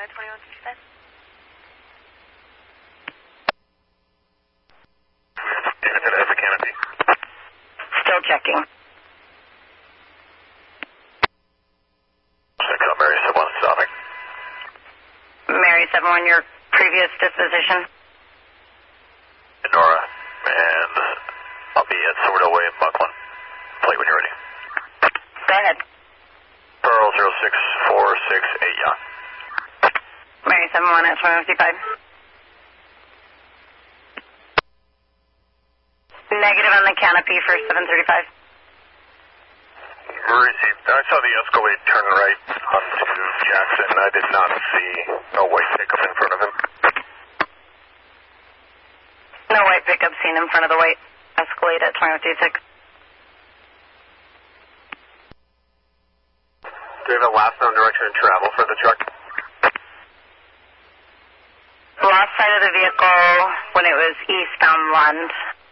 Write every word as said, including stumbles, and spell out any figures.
at twenty-one fifty-five. Unit has a canopy. Still checking. Check out Mary seven one stopping. Mary seven one, your previous disposition? Nora, and I'll be at Seward Way in Buckland. Play when you're ready. Go ahead. Pearl zero six four six eight yacht. Mary seven one at twenty-one fifty-five. Negative on the canopy for seven thirty-five. Received. I saw the Escalade turn right onto Jackson. I did not see no white pickup in front of him. No white pickup seen in front of the white Escalade at twenty-one fifty-six. Do you have a last known direction of travel for the truck? Lost sight of the vehicle when it was eastbound Lund.